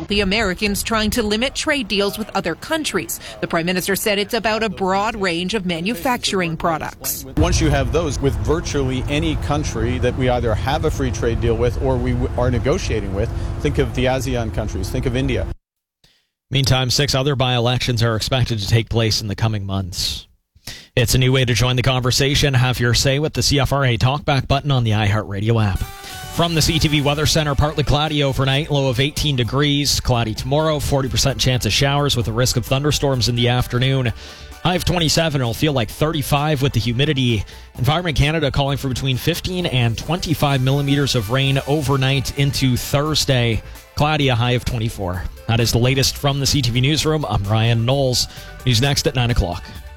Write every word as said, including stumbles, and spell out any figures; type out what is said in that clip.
wealthy Americans trying to limit trade deals with other countries. The Prime Minister said it's about a broad range of manufacturing products. Once you have those with virtually any country that we either have a free trade deal with or we are negotiating with, think of the ASEAN countries, think of India. Meantime, six other by-elections are expected to take place in the coming months. It's a new way to join the conversation. Have your say with the C F R A Talkback button on the iHeartRadio app. From the C T V Weather Center, partly cloudy overnight, low of eighteen degrees. Cloudy tomorrow, forty percent chance of showers with a risk of thunderstorms in the afternoon. High of twenty-seven, it'll feel like thirty-five with the humidity. Environment Canada calling for between fifteen and twenty-five millimeters of rain overnight into Thursday. Cloudy, a high of twenty-four. That is the latest from the C T V Newsroom. I'm Ryan Knowles. News next at nine o'clock.